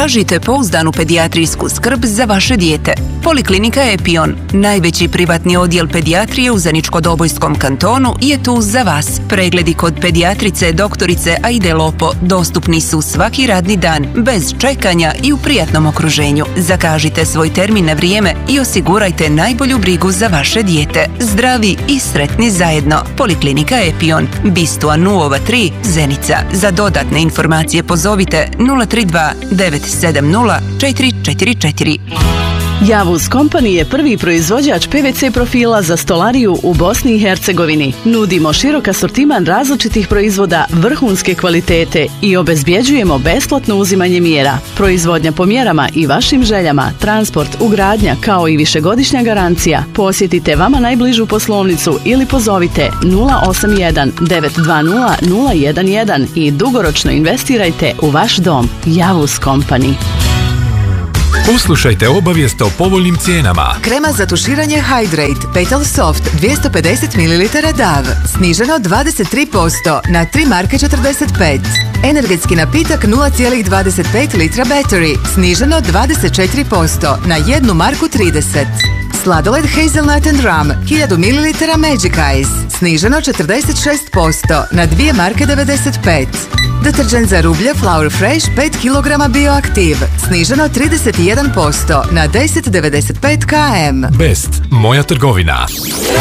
Tražite pouzdanu pedijatrijsku skrb za vaše dijete. Poliklinika Epion, najveći privatni odjel pedijatrije u Zeničko-Dobojskom kantonu, je tu za vas. Pregledi kod pedijatrice doktorice Aide Lopo dostupni su svaki radni dan, bez čekanja i u prijatnom okruženju. Zakažite svoj termin na vrijeme i osigurajte najbolju brigu za vaše dijete. Zdravi i sretni zajedno. Poliklinika Epion, Bistua 003, Zenica. Za dodatne informacije pozovite 032 970 444. Javuz Company je prvi proizvođač PVC profila za stolariju u Bosni i Hercegovini. Nudimo širok asortiman različitih proizvoda vrhunske kvalitete i obezbjeđujemo besplatno uzimanje mjera. Proizvodnja po mjerama i vašim željama, transport, ugradnja kao i višegodišnja garancija. Posjetite vama najbližu poslovnicu ili pozovite 081 920 011 i dugoročno investirajte u vaš dom. Javuz Company. Poslušajte obavijest o povoljnim cijenama. Krema za tuširanje Hydrate Petal Soft 250 ml DAV sniženo 23% na 3 marke 45. Energetski napitak 0,25 litra Battery sniženo 24% na 1 marku 30. Sladoled Hazelnut and Rum 1000 ml Magic Ice sniženo 46% na 2 marke 95. Deterđent za rublje Flour Fresh 5 kg Bioaktiv sniženo 31% na 10,95 km. Best, moja trgovina.